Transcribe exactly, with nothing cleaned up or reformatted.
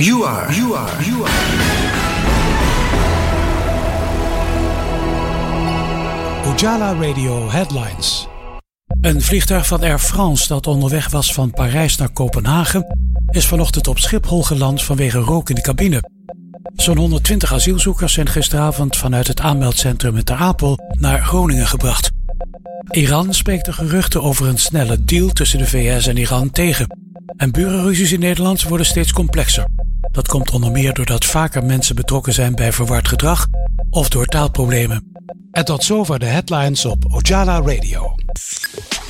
You are, you are, you are. Ojala Radio Headlines. Een vliegtuig van Air France dat onderweg was van Parijs naar Kopenhagen is vanochtend op Schiphol geland vanwege rook in de cabine. Zo'n honderdtwintig asielzoekers zijn gisteravond vanuit het aanmeldcentrum in Ter Apel naar Groningen gebracht. Iran spreekt de geruchten over een snelle deal tussen de V S en Iran tegen. En burenruzies in Nederland worden steeds complexer. Dat komt onder meer doordat vaker mensen betrokken zijn bij verward gedrag of door taalproblemen. En tot zover de headlines op Ojala Radio.